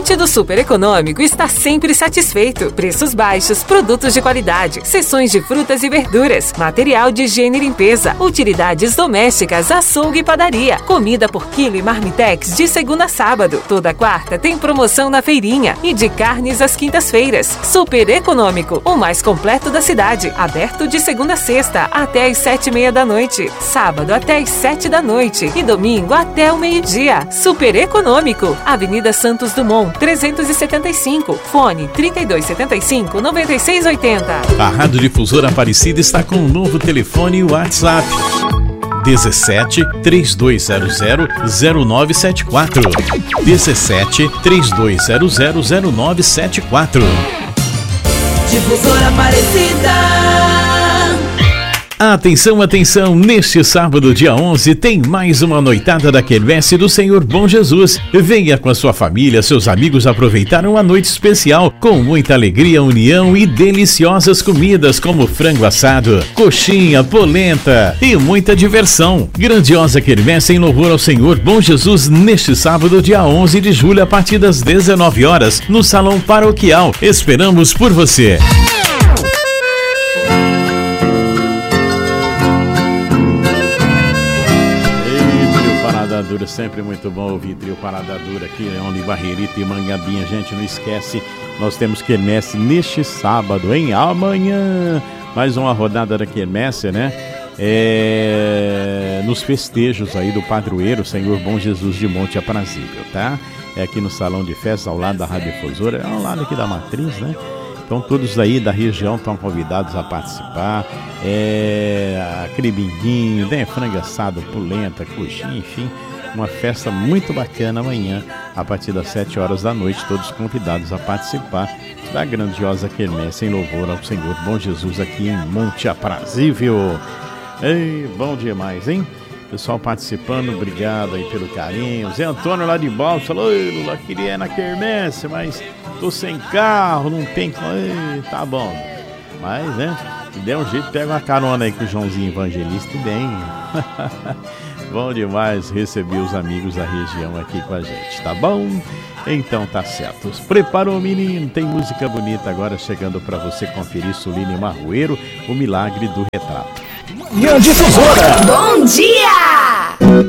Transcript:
cliente do Super Econômico está sempre satisfeito. Preços baixos, produtos de qualidade, seções de frutas e verduras, material de higiene e limpeza, utilidades domésticas, açougue e padaria, comida por quilo e marmitex de segunda a sábado. Toda quarta tem promoção na feirinha e de carnes às quintas-feiras. Super Econômico, o mais completo da cidade. Aberto de segunda a sexta até às 7:30 da noite. Sábado até às 7 da noite e domingo até o meio-dia. Super Econômico, Avenida Santos Dumont, 375. Fone 3275-9680. A Rádio Difusora Aparecida está com um novo telefone e WhatsApp. 17 3200 0974. 17 3200 0974. Difusora Aparecida. Atenção, atenção! Neste sábado, dia 11, tem mais uma noitada da Quermesse do Senhor Bom Jesus. Venha com a sua família, seus amigos aproveitar uma noite especial com muita alegria, união e deliciosas comidas como frango assado, coxinha, polenta e muita diversão. Grandiosa Quermesse em louvor ao Senhor Bom Jesus neste sábado, dia 11 de julho, a partir das 19 horas, no Salão Paroquial. Esperamos por você! Dura, sempre muito bom ouvir Trio Parada Dura aqui, Leão de Barreirita e Mangabinha. Gente, não esquece, nós temos Quermesse neste sábado, hein? Amanhã, mais uma rodada da Quermesse, né? Nos festejos aí do padroeiro Senhor Bom Jesus de Monte Aprazível, tá? É aqui no Salão de Festa, ao lado da Rádio Difusora, é ao lado aqui da Matriz, né? Então todos aí da região estão convidados a participar. Cribinguinho, frango assado, polenta, coxinha, enfim. Uma festa muito bacana amanhã, a partir das 7 horas da noite, todos convidados a participar da grandiosa quermesse em louvor ao Senhor Bom Jesus aqui em Monte Aprazível. Ei, bom demais, hein? Pessoal participando, obrigado aí pelo carinho. Zé Antônio lá de Balsas falou: oi, Lula, queria ir na quermesse, mas tô sem carro, não tem. Ei, tá bom. Mas, né, se der um jeito, pega uma carona aí com o Joãozinho Evangelista e bem. Bom demais receber os amigos da região aqui com a gente, tá bom? Então tá certo. Preparou, menino? Tem música bonita agora chegando pra você conferir. Suline Marroeiro, O Milagre do Retrato. Manhã Difusora. Bom dia!